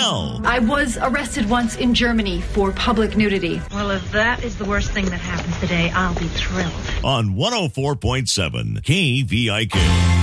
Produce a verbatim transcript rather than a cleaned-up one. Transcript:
now. I was arrested once in Germany for public nudity. Well, if that is the worst thing that happens today, I'll be thrilled. On one oh four point seven K V I K.